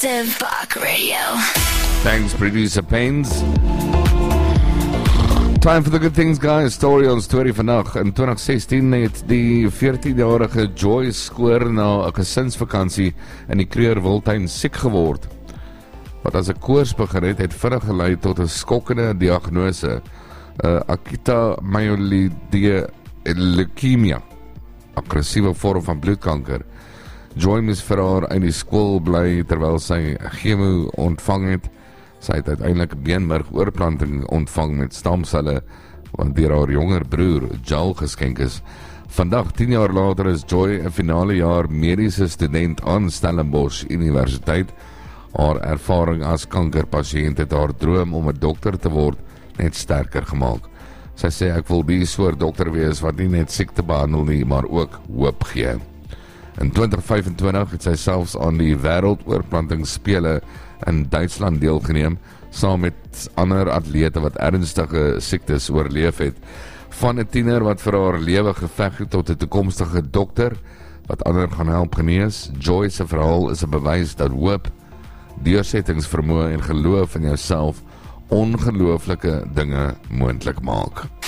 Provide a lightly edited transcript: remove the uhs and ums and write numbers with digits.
Massive Bark Radio. Thanks, producer Pains. Time for the good things, guys. Story on story vandag. In 2016 het die 14-jarige Joy Skoor na 'n gesinsvakansie in die Kruger Wildtuin siek geword. Wat as 'n koors begin het vinnig gelei tot 'n skokkende diagnose, akute myeloid leukemia, aggressiewe vorm van bloedkanker. Joy moes vir haar uit die skool bly terwyl sy chemo ontvang het. Sy het uiteindelik beenmergoorplanting ontvang met stamselle wat deur haar jonger broer Joel geskenk is. Vandag, 10 jaar later, is Joy 'n finale jaar mediese student aan Stellenbosch Universiteit. Haar ervaring as kankerpasiënt het haar droom om 'n dokter te word net sterker gemaak. Sy sê, ek wil die soort dokter wees wat nie net siekte behandel nie, maar ook hoop gee. In 2025 het sy selfs aan die wêreldoorplantingsspele in Duitsland deelgeneem, saam met ander atlete wat ernstige siektes oorleef het. Van 'n tiener wat vir haar lewe geveg het tot 'n toekomstige dokter wat ander gaan help genees. Joy se verhaal is 'n bewys dat hoop, deursettingsvermoë en geloof in jouself ongelooflike dinge moontlik maak.